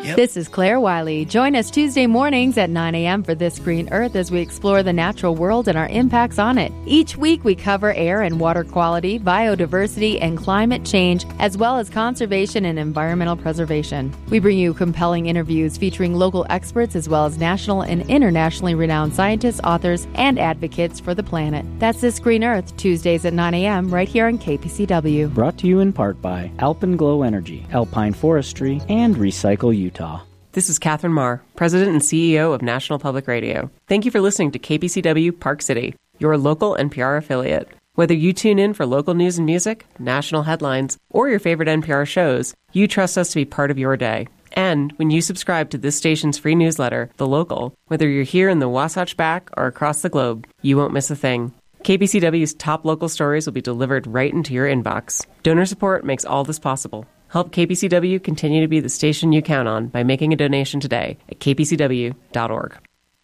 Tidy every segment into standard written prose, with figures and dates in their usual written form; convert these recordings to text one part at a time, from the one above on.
Yep. This is Claire Wiley. Join us Tuesday mornings at 9 a.m. for This Green Earth as we explore the natural world and our impacts on it. Each week we cover air and water quality, biodiversity, and climate change, as well as conservation and environmental preservation. We bring you compelling interviews featuring local experts as well as national and internationally renowned scientists, authors, and advocates for the planet. That's This Green Earth, Tuesdays at 9 a.m. right here on KPCW. Brought to you in part by Alpenglow Energy, Alpine Forestry, and Recycle Utah. This is Catherine Marr, President and CEO of National Public Radio. Thank you for listening to KPCW Park City, your local NPR affiliate. Whether you tune in for local news and music, national headlines, or your favorite NPR shows, you trust us to be part of your day. And when you subscribe to this station's free newsletter, The Local, whether you're here in the Wasatch Back or across the globe, you won't miss a thing. KPCW's top local stories will be delivered right into your inbox. Donor support makes all this possible. Help KPCW continue to be the station you count on by making a donation today at kpcw.org.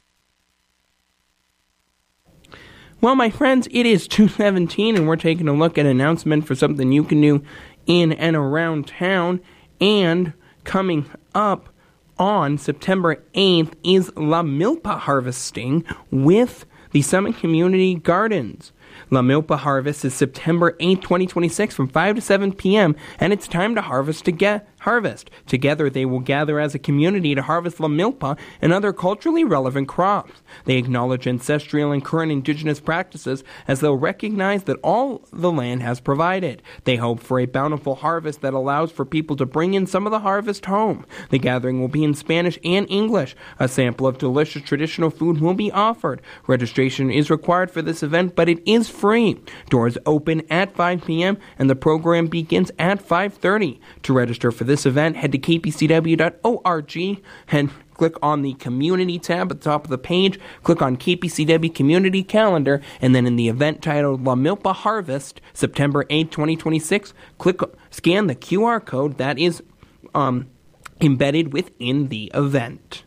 Well, my friends, it is 2:17, and we're taking a look at an announcement for something you can do in and around town. And coming up on September 8th is La Milpa harvesting with the Summit Community Gardens. La Milpa Harvest is September 8, 2026 from 5 to 7 p.m. and it's time to harvest. Together they will gather as a community to harvest La Milpa and other culturally relevant crops. They acknowledge ancestral and current indigenous practices as they'll recognize that all the land has provided. They hope for a bountiful harvest that allows for people to bring in some of the harvest home. The gathering will be in Spanish and English. A sample of delicious traditional food will be offered. Registration is required for this event, but it is free. Doors open at 5 p.m. and the program begins at 5:30. To register for this event, head to kpcw.org and click on the Community tab at the top of the page. Click on KPCW Community Calendar, and then in the event titled La Milpa Harvest, September 8, 2026, scan the QR code that is embedded within the event.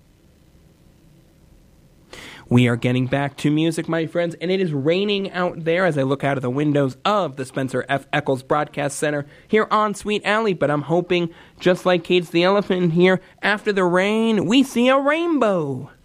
We are getting back to music, my friends, and it is raining out there as I look out of the windows of the Spencer F. Eccles Broadcast Center here on Sweet Alley, but I'm hoping, just like Kate's the Elephant here, after the rain, we see a rainbow.